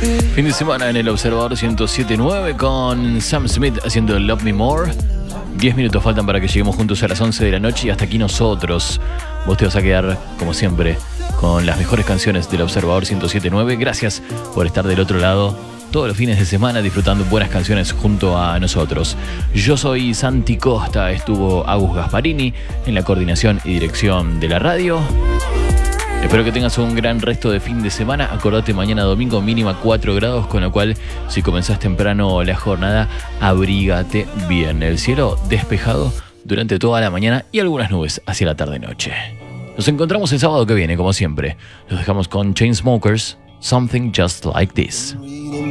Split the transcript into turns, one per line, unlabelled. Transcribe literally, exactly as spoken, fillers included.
Fin de semana en el Observador ciento siete punto nueve con Sam Smith haciendo Love Me More. Diez minutos faltan para que lleguemos juntos a las once de la noche y hasta aquí nosotros. Vos te vas a quedar, como siempre, con las mejores canciones del Observador ciento siete punto nueve. Gracias por estar del otro lado todos los fines de semana disfrutando buenas canciones junto a nosotros. Yo soy Santi Costa, estuvo Agus Gasparini en la coordinación y dirección de la radio. Espero que tengas un gran resto de fin de semana. Acordate, mañana domingo mínima cuatro grados, con lo cual si comenzás temprano la jornada, abrígate bien. El cielo despejado durante toda la mañana y algunas nubes hacia la tarde-noche. Nos encontramos el sábado que viene, como siempre. Los dejamos con Chainsmokers, Something Just Like This.